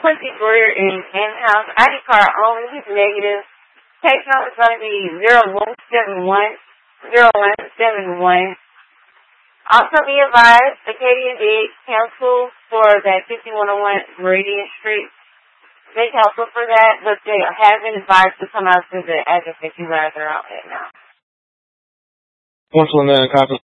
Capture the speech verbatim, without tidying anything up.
Quincy Greer in in-house. I D card only. He's negative. Case number is going to be zero one seven one zero one seven one. Also be advised, Acadia did cancel for that fifty-one oh one Meridian Street. They canceled for that, but they have been advised to come out to the address that you guys are out at now. one twenty-nine copy.